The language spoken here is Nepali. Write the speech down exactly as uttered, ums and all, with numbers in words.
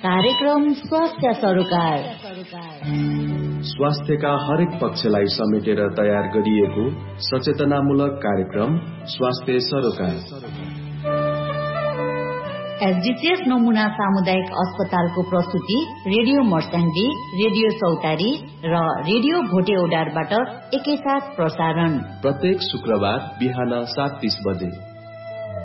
कार्यक्रम स्वास्थ्य सरोकार स्वास्थ्यका हरेक पक्षलाई समेटेर तयार गरिएको सचेतनामूलक कार्यक्रम स्वास्थ्य सरोकार। एसडीसीएस नमुना सामुदायिक अस्पतालको प्रस्तुति रेडियो मर्स्याङ्गी, रेडियो चौतारी र रेडियो भोटे ओडारबाट एकैसाथ प्रसारण प्रत्येक शुक्रबार बिहान सात तीस बजे।